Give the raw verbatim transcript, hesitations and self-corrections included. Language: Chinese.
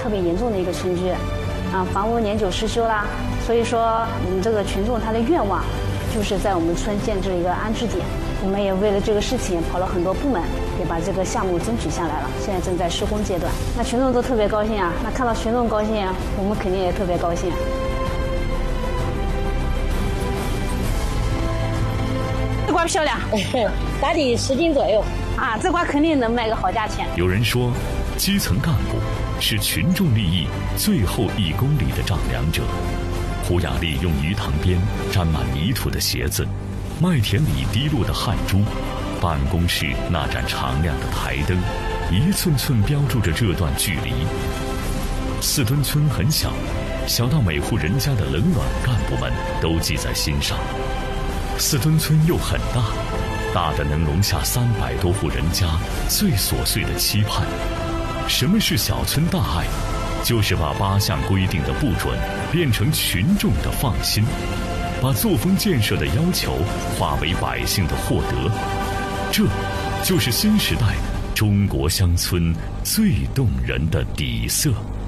特别严重的一个村居，啊，房屋年久失修啦，所以说我们这个群众他的愿望就是在我们村建制一个安置点。我们也为了这个事情跑了很多部门，也把这个项目争取下来了，现在正在施工阶段。那群众都特别高兴啊，那看到群众高兴啊，我们肯定也特别高兴。这瓜漂亮， 打底十斤左右啊，这瓜肯定能卖个好价钱。 有人说，基层干部是群众利益最后一公里的丈量者。胡雅丽用鱼塘边沾满泥土的鞋子，麦田里滴落的汗珠，办公室那盏常亮的台灯，一寸寸标注着这段距离。四墩村很小，小到每户人家的冷暖干部们都记在心上。四墩村又很大，大的能容下三百多户人家最琐碎的期盼。什么是小村大爱？就是把八项规定的不准变成群众的放心，把作风建设的要求化为百姓的获得。这就是新时代中国乡村最动人的底色。